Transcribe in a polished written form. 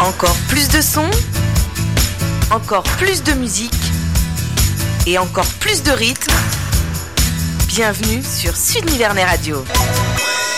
Encore plus de son, encore plus de musique et encore plus de rythme. Bienvenue sur Sud Nivernais Radio.